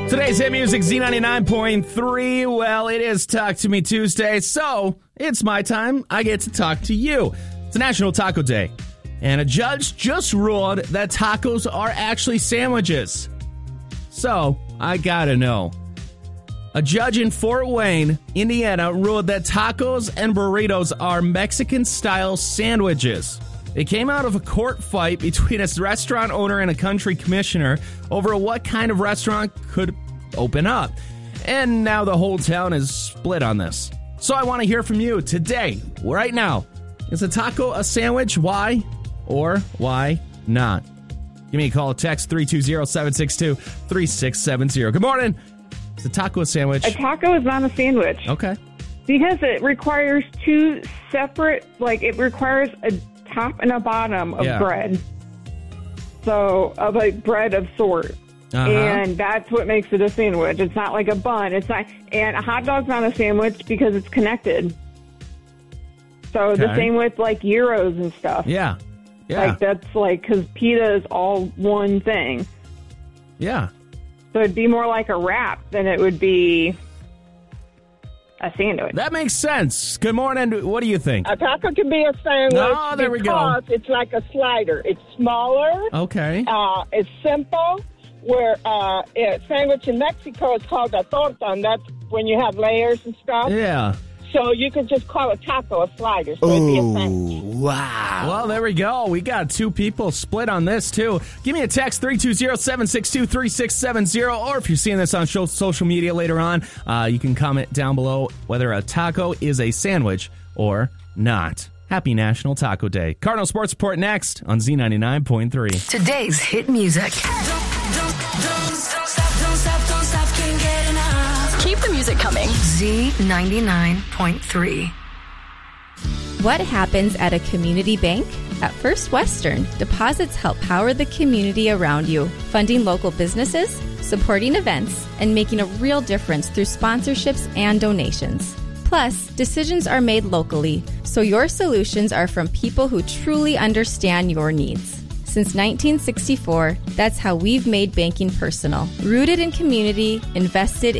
Today's hit music, Z99.3. Well, it is Talk to Me Tuesday, so it's my time. I get to talk to you. It's National Taco Day, and a judge just ruled that tacos are actually sandwiches. So, I gotta know. A judge in Fort Wayne, Indiana, ruled that tacos and burritos are Mexican-style sandwiches. It came out of a court fight between a restaurant owner and a country commissioner over what kind of restaurant could open up. And now the whole town is split on this. So I want to hear from you today, right now. Is a taco a sandwich? Why or why not? Give me a call, text 320-762-3670. Good morning. Is a taco a sandwich? A taco is not a sandwich. Okay. Because it requires two separate, it requires a top and a bottom of bread. So, of a bread of sort. And that's what makes it a sandwich. It's not like a bun. It's not, and a hot dog's not a sandwich because it's connected. So the same with gyros and stuff. Yeah. That's because pita is all one thing. Yeah. So it'd be more like a wrap than it would be a sandwich. That makes sense. Good morning. What do you think? A taco can be a sandwich there we go. It's like a slider. It's smaller. Okay. It's simple. Where a sandwich in Mexico is called a torta, and that's when you have layers and stuff. Yeah. So you can just call a taco a slider, so it'd be a sandwich. Wow. Well, there we go. We got two people split on this, too. Give me a text, 320-762-3670, or if you're seeing this on social media later on, you can comment down below whether a taco is a sandwich or not. Happy National Taco Day. Cardinal Sports Report next on Z99.3. Today's hit music. Keep the music coming. Z99.3. What happens at a community bank? At First Western, deposits help power the community around you, funding local businesses, supporting events, and making a real difference through sponsorships and donations. Plus, decisions are made locally, so your solutions are from people who truly understand your needs. Since 1964, that's how we've made banking personal, rooted in community, invested in